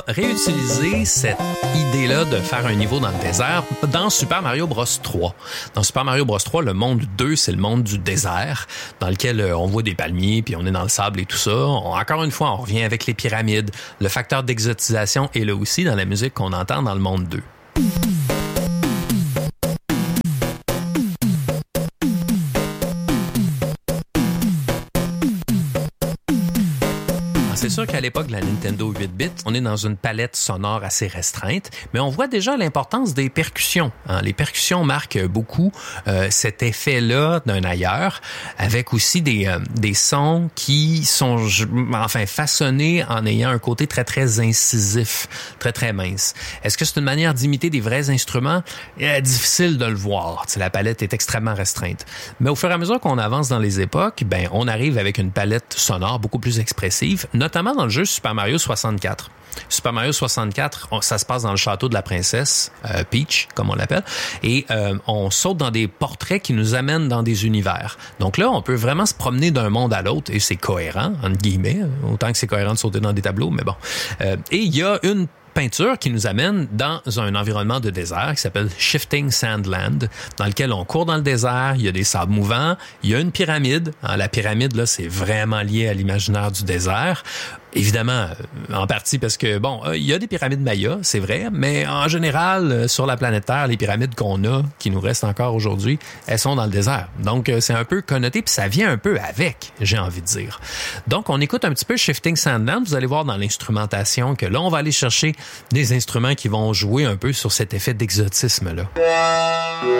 Réutiliser cette idée-là de faire un niveau dans le désert dans Super Mario Bros 3. Dans Super Mario Bros 3, le monde 2, c'est le monde du désert, dans lequel on voit des palmiers, puis on est dans le sable et tout ça. Encore une fois, on revient avec les pyramides. Le facteur d'exotisation est là aussi dans la musique qu'on entend dans le monde 2. C'est sûr qu'à l'époque de la Nintendo 8-bit, on est dans une palette sonore assez restreinte, mais on voit déjà l'importance des percussions. Les percussions marquent beaucoup cet effet-là d'un ailleurs, avec aussi des sons qui sont façonnés en ayant un côté très, très incisif, très, très mince. Est-ce que c'est une manière d'imiter des vrais instruments? Difficile de le voir. La palette est extrêmement restreinte. Mais au fur et à mesure qu'on avance dans les époques, on arrive avec une palette sonore beaucoup plus expressive, notamment dans le jeu Super Mario 64. Super Mario 64, ça se passe dans le château de la princesse Peach, comme on l'appelle, et on saute dans des portraits qui nous amènent dans des univers. Donc là, on peut vraiment se promener d'un monde à l'autre, et c'est cohérent, entre guillemets, autant que c'est cohérent de sauter dans des tableaux, mais bon. Et il y a une peinture qui nous amène dans un environnement de désert qui s'appelle Shifting Sandland, dans lequel on court dans le désert, il y a des sables mouvants, il y a une pyramide. La pyramide, là, c'est vraiment lié à l'imaginaire du désert. Évidemment, en partie parce que, il y a des pyramides mayas, c'est vrai, mais en général, sur la planète Terre, les pyramides qu'on a, qui nous restent encore aujourd'hui, elles sont dans le désert. Donc, c'est un peu connoté, puis ça vient un peu avec, j'ai envie de dire. Donc, on écoute un petit peu Shifting Sandland. Vous allez voir dans l'instrumentation que là, on va aller chercher des instruments qui vont jouer un peu sur cet effet d'exotisme-là.